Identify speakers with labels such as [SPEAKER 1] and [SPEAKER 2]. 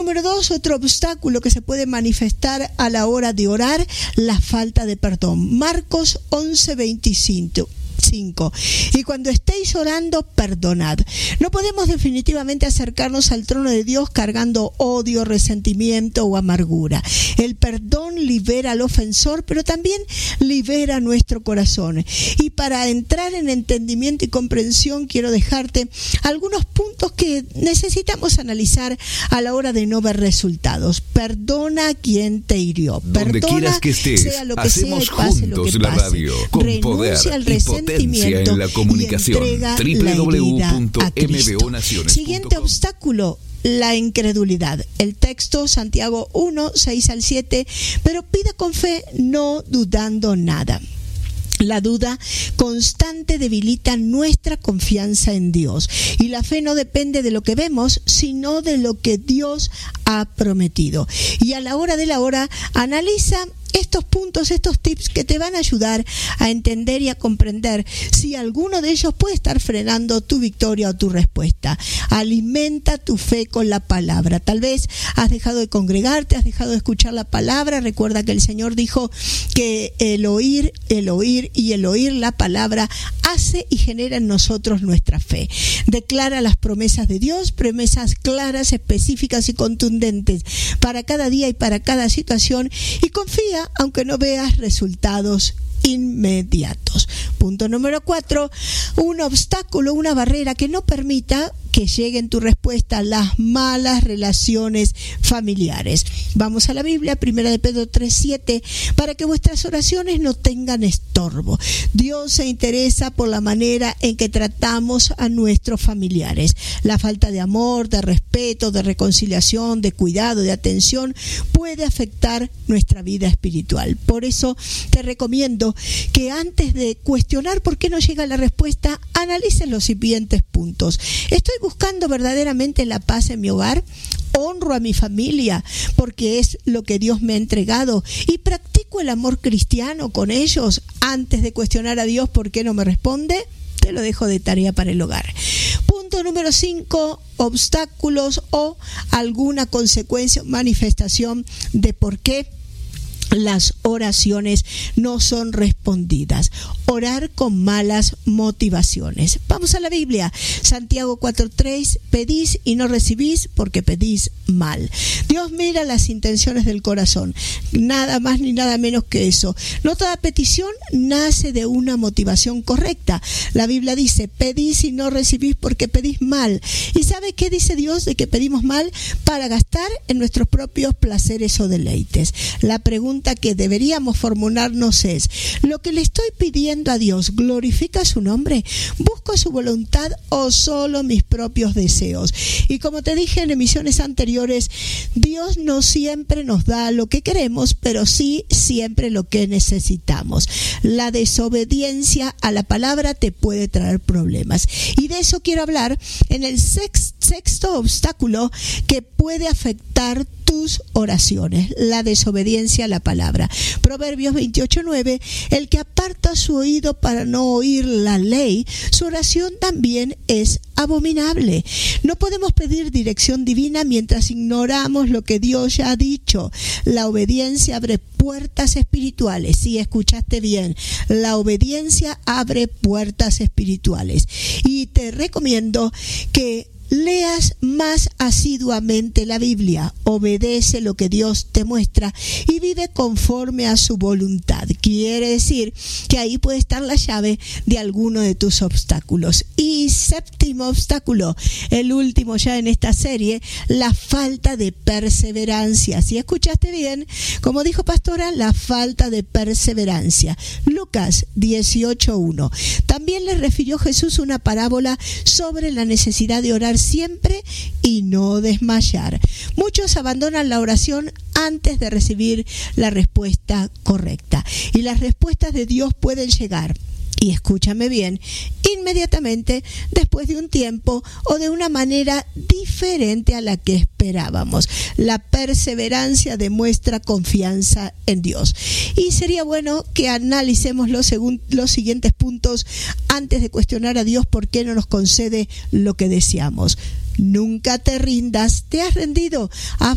[SPEAKER 1] Número 2, otro obstáculo que se puede manifestar a la hora de orar, la falta de perdón. Marcos 11:25. Y cuando estéis orando, perdonad. No podemos definitivamente acercarnos al trono de Dios cargando odio, resentimiento o amargura. El perdón libera al ofensor, pero también libera nuestro corazón. Y para entrar en entendimiento y comprensión, quiero dejarte algunos puntos que necesitamos analizar a la hora de no ver resultados. Perdona a quien te hirió.
[SPEAKER 2] Donde quieras que estés,
[SPEAKER 1] sea lo que
[SPEAKER 2] hacemos
[SPEAKER 1] sea y pase
[SPEAKER 2] juntos
[SPEAKER 1] lo que
[SPEAKER 2] la
[SPEAKER 1] pase.
[SPEAKER 2] radio con
[SPEAKER 1] Renuncia
[SPEAKER 2] poder
[SPEAKER 1] al
[SPEAKER 2] y potencia en la comunicación. www.mbonaciones.com.
[SPEAKER 1] Siguiente obstáculo, la incredulidad. El texto, Santiago 1, 6 al 7, pero pida con fe, no dudando nada. La duda constante debilita nuestra confianza en Dios, y la fe no depende de lo que vemos, sino de lo que Dios ha prometido. Y a la hora de la hora, analiza estos puntos, estos tips que te van a ayudar a entender y a comprender si alguno de ellos puede estar frenando tu victoria o tu respuesta. Alimenta tu fe con la palabra. Tal vez has dejado de congregarte, has dejado de escuchar la palabra. Recuerda que el Señor dijo que el oír la palabra hace y genera en nosotros nuestra fe. Declara las promesas de Dios, promesas claras, específicas y contundentes para cada día y para cada situación, y confía aunque no veas resultados inmediatos. Punto número 4, un obstáculo, una barrera que no permita que lleguen tu respuesta, las malas relaciones familiares. Vamos a la Biblia, 1 de Pedro 3:7, para que vuestras oraciones no tengan estorbo. Dios se interesa por la manera en que tratamos a nuestros familiares. La falta de amor, de respeto, de reconciliación, de cuidado, de atención puede afectar nuestra vida espiritual. Por eso te recomiendo que antes de cuestionar por qué no llega la respuesta, analices los siguientes puntos. ¿Estoy buscando verdaderamente la paz en mi hogar? ¿Honro a mi familia porque es lo que Dios me ha entregado? ¿Y practico el amor cristiano con ellos antes de cuestionar a Dios por qué no me responde? Te lo dejo de tarea para el hogar. Punto número 5, obstáculos o alguna consecuencia o manifestación de por qué las oraciones no son respondidas. Orar con malas motivaciones. Vamos a la Biblia. Santiago 4:3, pedís y no recibís porque pedís mal. Dios mira las intenciones del corazón. Nada más ni nada menos que eso. No toda petición nace de una motivación correcta. La Biblia dice, pedís y no recibís porque pedís mal. ¿Y sabe qué dice Dios de que pedimos mal? Para gastar en nuestros propios placeres o deleites. La pregunta que deberíamos formularnos es: ¿lo que le estoy pidiendo a Dios glorifica su nombre? ¿Busco su voluntad o solo mis propios deseos? Y como te dije en emisiones anteriores, Dios no siempre nos da lo que queremos, pero sí siempre lo que necesitamos. La desobediencia a la palabra te puede traer problemas, y de eso quiero hablar en el sexto obstáculo que puede afectar tus oraciones: la desobediencia a la palabra. Proverbios 28:9, el que aparta su oído para no oír la ley, su oración también es abominable. No podemos pedir dirección divina mientras ignoramos lo que Dios ya ha dicho. La obediencia abre puertas espirituales. Sí, escuchaste bien. La obediencia abre puertas espirituales. Y te recomiendo que leas más asiduamente la Biblia, obedece lo que Dios te muestra y vive conforme a su voluntad. Quiere decir que ahí puede estar la llave de alguno de tus obstáculos. Y séptimo obstáculo, el último ya en esta serie, la falta de perseverancia. Si escuchaste bien, como dijo Pastora, la falta de perseverancia. Lucas 18:1. También le refirió Jesús una parábola sobre la necesidad de orar siempre y no desmayar. Muchos abandonan la oración antes de recibir la respuesta correcta, y las respuestas de Dios pueden llegar, y escúchame bien, inmediatamente después de un tiempo o de una manera diferente a la que esperábamos. La perseverancia demuestra confianza en Dios. Y sería bueno que analicemos los siguientes puntos antes de cuestionar a Dios por qué no nos concede lo que deseamos. Nunca te rindas. ¿Te has rendido?